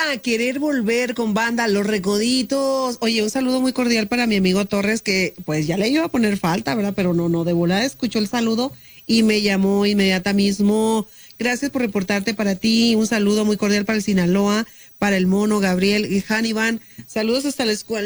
a querer volver con banda Los Recoditos. Oye, un saludo muy cordial para mi amigo Torres, que pues ya le iba a poner falta, ¿verdad? Pero no, de volada escuchó el saludo y me llamó inmediata mismo. Gracias por reportarte para ti. Un saludo muy cordial para el Sinaloa, para el Mono, Gabriel y Hannibal. Saludos hasta la escuela.